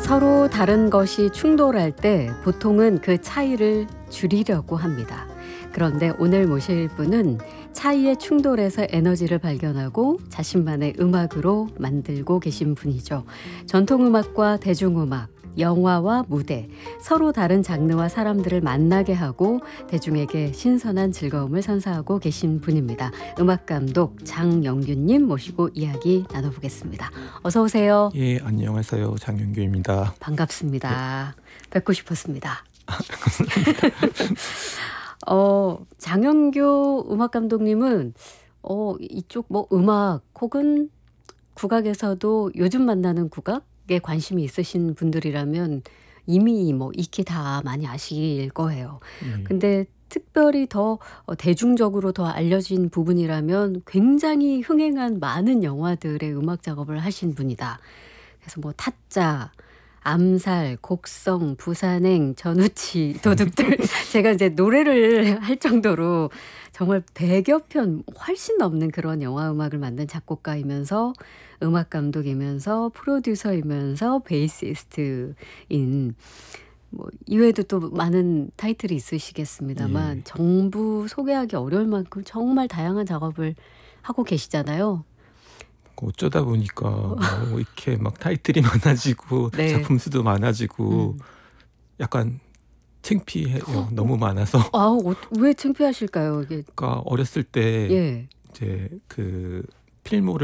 서로 다른 것이 충돌할 때 보통은 그 차이를 줄이려고 합니다. 그런데 오늘 모실 분은 차이의 충돌에서 에너지를 발견하고 자신만의 음악으로 만들고 계신 분이죠. 전통음악과 대중음악, 영화와 무대, 서로 다른 장르와 사람들을 만나게 하고 대중에게 신선한 즐거움을 선사하고 계신 분입니다. 음악감독 장영균님 모시고 이야기 나눠보겠습니다. 어서 오세요. 예, 안녕하세요. 장윤규입니다. 반갑습니다. 뵙고 싶었습니다. 장영규 음악감독님은 이쪽 뭐 음악 혹은 국악에서도 요즘 만나는 국악에 관심이 있으신 분들이라면 이미 뭐 익히 다 많이 아실 거예요. 예. 근데 특별히 더 대중적으로 더 알려진 부분이라면 굉장히 흥행한 많은 영화들의 음악 작업을 하신 분이다. 그래서 뭐 타짜, 암살, 곡성, 부산행, 전우치, 도둑들 제가 이제 노래를 할 정도로 정말 100여 편 훨씬 넘는 그런 영화 음악을 만든 작곡가이면서 음악 감독이면서 프로듀서이면서 베이시스트인 뭐 이외에도 또 많은 타이틀이 있으시겠습니다만 예. 전부 소개하기 어려울 만큼 정말 다양한 작업을 하고 계시잖아요. 어쩌다 보니까 뭐 이렇게 막 타이틀이 많아지고 네. 작품 수도 많아지고 약간 창피해요. 너무 많아서. 왜 창피하실까요? 이게 그러니까 어렸을 때 예. 이제 그 필모를